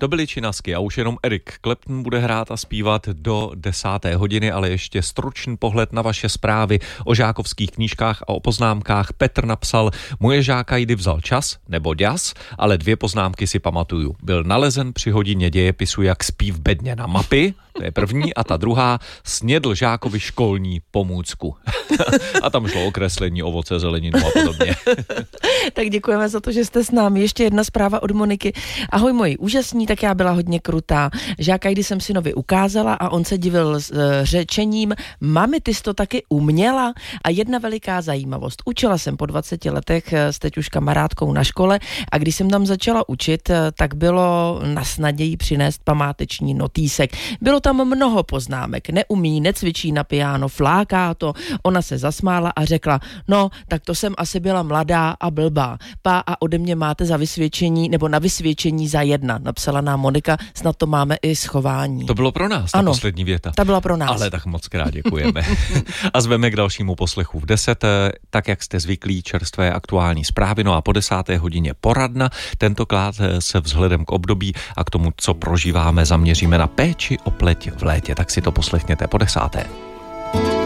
To byly Činasky a už jenom Eric Clapton bude hrát a zpívat do 10. hodiny, ale ještě stručný pohled na vaše zprávy o žákovských knížkách a o poznámkách. Petr napsal: moje žáka jdy vzal čas, nebo ďas, ale 2 poznámky si pamatuju. Byl nalezen při hodině dějepisu, jak spí v bedně na mapy, to je první, a ta druhá, snědl žákovi školní pomůcku. A tam šlo o kreslení, ovoce, zeleninu a podobně. Tak děkujeme za to, že jste s námi. Ještě jedna zpráva od Moniky. Ahoj moji úžasní, tak já byla hodně krutá. Žáka, když jsem synovi ukázala a on se divil s řečením: mami, ty jsi to taky uměla? A jedna veliká zajímavost. Učila jsem po 20 letech s teď už kamarádkou na škole a když jsem tam začala učit, tak bylo nasnadě jí přinést památeční notýsek. Bylo tam mnoho poznámek. Neumí, necvičí na piano, fláká to. Ona se zasmála a řekla: no, tak to jsem asi byla mladá a blbá. A ode mě máte za vysvědčení, nebo na vysvědčení za 1, napsala nám Monika, snad to máme i schování. To bylo pro nás, ta poslední věta. Ta byla pro nás. Ale tak moc krát děkujeme. A zveme k dalšímu poslechu v 10, tak jak jste zvyklí, čerstvé aktuální zprávy, no a po 10. hodině poradna. Tentokrát se vzhledem k období a k tomu, co prožíváme, zaměříme na péči o pleť v létě. Tak si to poslechněte po 10.